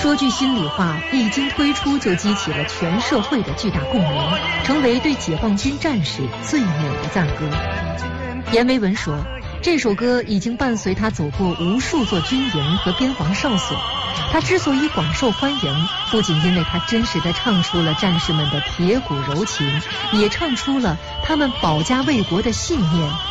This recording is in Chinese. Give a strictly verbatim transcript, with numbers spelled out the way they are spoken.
说句心里话，一经推出就激起了全社会的巨大共鸣，成为对解放军战士最美的赞歌。阎维文说，这首歌已经伴随他走过无数座军营和边防哨所。他之所以广受欢迎，不仅因为他真实地唱出了战士们的铁骨柔情，也唱出了他们保家卫国的信念